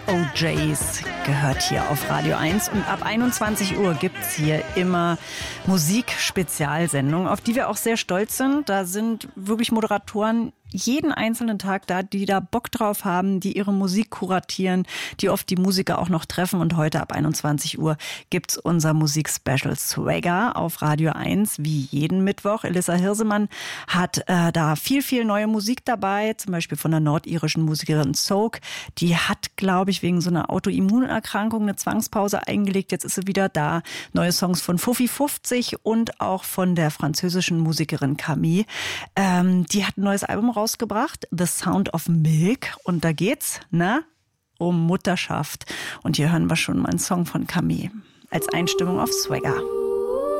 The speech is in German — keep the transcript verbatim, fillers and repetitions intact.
O Js gehört hier auf Radio eins und ab einundzwanzig Uhr gibt's hier immer Musik-Spezialsendungen, auf die wir auch sehr stolz sind. Da sind wirklich Moderatoren jeden einzelnen Tag da, die da Bock drauf haben, die ihre Musik kuratieren, die oft die Musiker auch noch treffen. Und heute ab einundzwanzig Uhr gibt's unser Musik-Special Swagger auf Radio eins, wie jeden Mittwoch. Elissa Hirsemann hat äh, da viel, viel neue Musik dabei, zum Beispiel von der nordirischen Musikerin Soak. Die hat, glaube ich, wegen so einer Autoimmunerkrankung eine Zwangspause eingelegt. Jetzt ist sie wieder da. Neue Songs von Fuffi fünfzig und auch von der französischen Musikerin Camille. Ähm, die hat ein neues Album rausgebracht. rausgebracht, The Sound of Milk. Und da geht's, ne, um Mutterschaft. Und hier hören wir schon mal einen Song von Camille als Einstimmung auf Swagger.